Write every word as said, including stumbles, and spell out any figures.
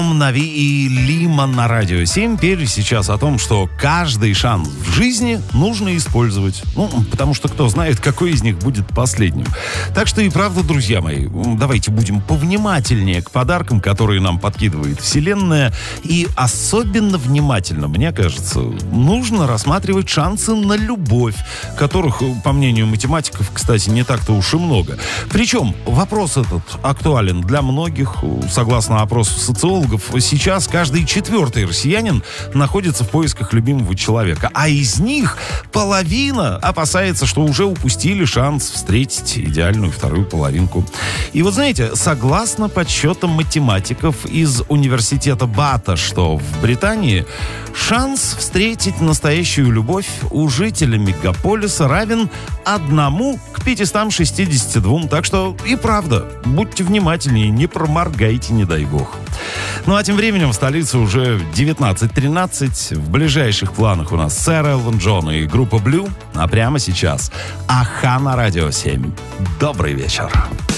Нави и Лима на Радио семь пели сейчас о том, что каждый шанс в жизни нужно использовать. Ну, потому что кто знает, какой из них будет последним. Так что и правда, друзья мои, давайте будем повнимательнее к подаркам, которые нам подкидывает Вселенная. И особенно внимательно, мне кажется, нужно рассматривать шансы на любовь, которых, по мнению математиков, кстати, не так-то уж и много. Причем вопрос этот актуален для многих. Согласно опросу социологов, сейчас каждый четвертый россиянин находится в поисках любимого человека. А из них половина опасается, что уже упустили шанс встретить идеальную вторую половинку. И вот знаете, согласно подсчетам математиков из университета Бата, что в Британии, шанс встретить настоящую любовь у жителей мегаполиса равен одному к пятистам шестидесяти двум. Так что и правда, будьте внимательнее, не проморгайте, не дай бог. Ну а тем временем в столице уже девятнадцать тринадцать. В ближайших планах у нас сэр Элтон Джон и группа Blue. А прямо сейчас Аха на Радио семь. Добрый вечер.